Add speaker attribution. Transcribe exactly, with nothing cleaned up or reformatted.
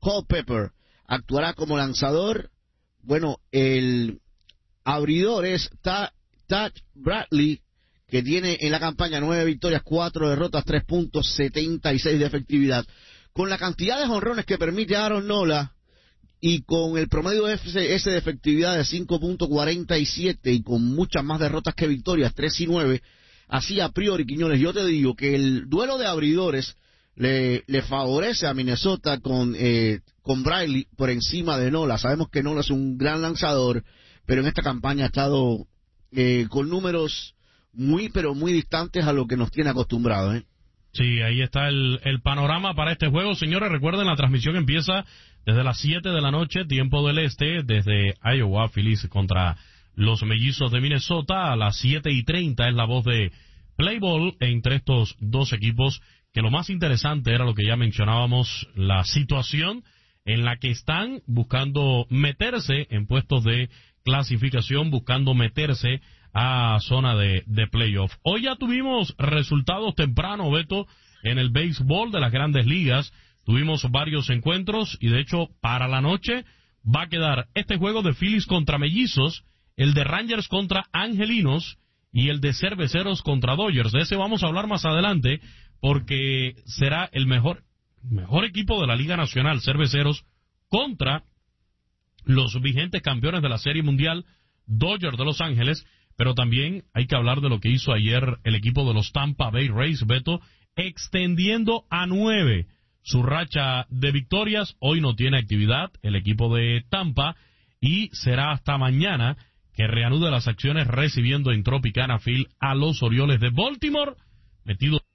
Speaker 1: Culpepper actuará como lanzador. Bueno, el abridor es Taj Bradley, que tiene en la campaña nueve victorias, cuatro derrotas, tres punto setenta y seis de efectividad. Con la cantidad de jonrones que permite Aaron Nola y con el promedio F S de efectividad de cinco punto cuarenta y siete y con muchas más derrotas que victorias, tres y nueve, así a priori, Quiñones, yo te digo que el duelo de abridores le, le favorece a Minnesota con, eh, con Bradley por encima de Nola. Sabemos que Nola es un gran lanzador, pero en esta campaña ha estado eh, con números muy, pero muy distantes a lo que nos tiene acostumbrados, ¿eh?
Speaker 2: Sí, ahí está el, el panorama para este juego. Señores, recuerden, la transmisión empieza desde las siete de la noche, tiempo del este, desde Iowa, Phillies contra los Mellizos de Minnesota. A las siete y treinta es la voz de Play Ball entre estos dos equipos, que lo más interesante era lo que ya mencionábamos, la situación en la que están buscando meterse en puestos de clasificación, buscando meterse a zona de, de playoff. Hoy ya tuvimos resultados temprano, Beto, en el béisbol de las grandes ligas. Tuvimos varios encuentros y de hecho para la noche va a quedar este juego de Phillies contra Mellizos, el de Rangers contra Angelinos y el de Cerveceros contra Dodgers. De ese vamos a hablar más adelante porque será el mejor, mejor equipo de la Liga Nacional, Cerveceros, contra los vigentes campeones de la Serie Mundial, Dodgers de Los Ángeles. Pero también hay que hablar de lo que hizo ayer el equipo de los Tampa Bay Rays, Beto, extendiendo a nueve su racha de victorias. Hoy no tiene actividad el equipo de Tampa y será hasta mañana que reanude las acciones recibiendo en Tropicana Field a los Orioles de Baltimore, metidos